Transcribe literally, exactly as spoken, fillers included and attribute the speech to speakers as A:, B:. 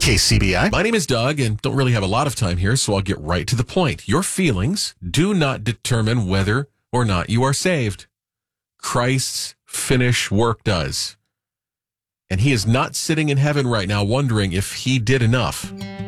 A: K C B I.
B: My name is Doug, and don't really have a lot of time here, so I'll get right to the point. Your feelings do not determine whether or not you are saved. Christ's finished work does. And he is not sitting in heaven right now wondering if he did enough.